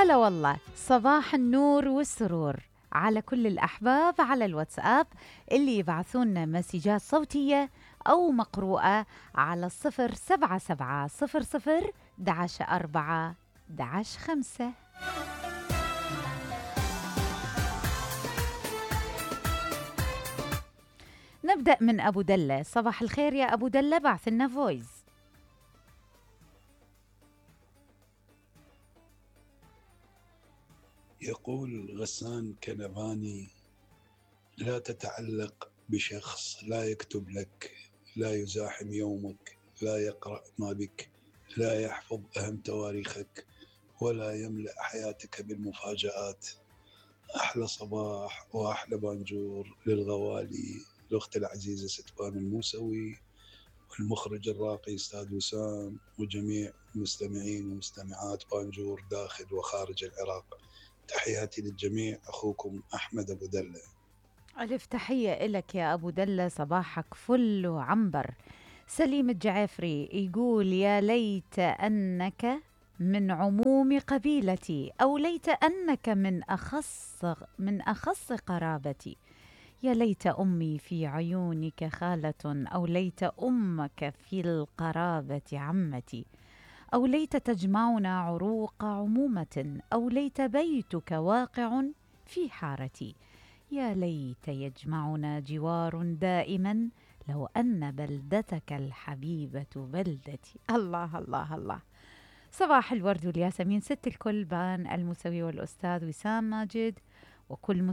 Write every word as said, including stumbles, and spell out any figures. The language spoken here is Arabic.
هلا والله، صباح النور والسرور على كل الأحباب على الواتساب اللي يبعثون مسجات صوتية أو مقروءة على الصفر سبعة سبعة صفر صفر دعش أربعة دعش خمسة. نبدأ من أبو دلة. صباح الخير يا أبو دلة، بعث لنا فويس. يقول غسان كنباني: لا تتعلق بشخص لا يكتب لك، لا يزاحم يومك، لا يقرأ ما بك، لا يحفظ أهم تواريخك، ولا يملأ حياتك بالمفاجآت. أحلى صباح وأحلى بانجور للغوالي، الأخت العزيزة ستفان الموسوي، والمخرج الراقي أستاذ وسام، وجميع مستمعين ومستمعات بانجور داخل وخارج العراق. تحياتي للجميع، أخوكم أحمد أبو دلة. ألف تحية إلك يا أبو دلة، صباحك فل وعنبر. سليم الجعفري يقول: يا ليت أنك من عموم قبيلتي، أو ليت أنك من أخص من أخص قرابتي. يا ليت أمي في عيونك خالة، أو ليت أمك في القرابة عمتي، أو ليت تجمعنا عروق عمومة، أو ليت بيتك واقع في حارتي. يا ليت يجمعنا جوار دائما، لو أن بلدتك الحبيبة بلدتي. الله الله الله. صباح الورد والياسمين ست الكل، بان الموسوي والأستاذ وسام ماجد وكل